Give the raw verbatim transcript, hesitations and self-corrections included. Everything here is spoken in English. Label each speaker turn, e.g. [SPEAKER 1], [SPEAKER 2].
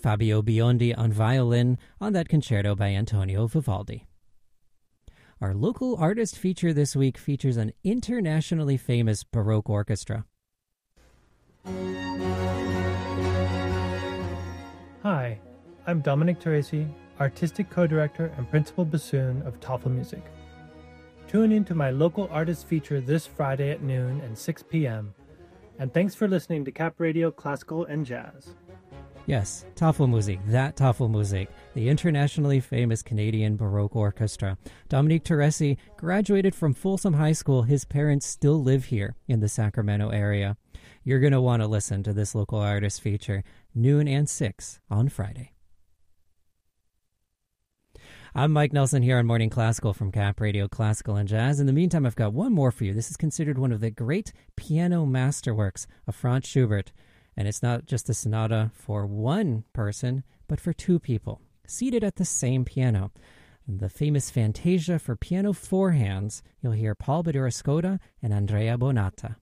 [SPEAKER 1] Fabio Biondi on violin on that concerto by Antonio Vivaldi. Our local artist feature this week features an internationally famous Baroque orchestra.
[SPEAKER 2] Hi, I'm Dominic Teresi, Artistic Co-Director and Principal Bassoon of Tafelmusik. Tune into my local artist feature this Friday at noon and six p.m. And thanks for listening to Cap Radio Classical and Jazz.
[SPEAKER 1] Yes, Tafelmusik, that Tafelmusik, the internationally famous Canadian Baroque orchestra. Dominique Teresi graduated from Folsom High School. His parents still live here in the Sacramento area. You're going to want to listen to this local artist feature, noon and six on Friday. I'm Mike Nelson here on Morning Classical from Cap Radio Classical and Jazz. In the meantime, I've got one more for you. This is considered one of the great piano masterworks of Franz Schubert. And it's not just a sonata for one person, but for two people, seated at the same piano. The famous Fantasia for piano four hands, you'll hear Paul Badura Skoda and Andrea Bonata.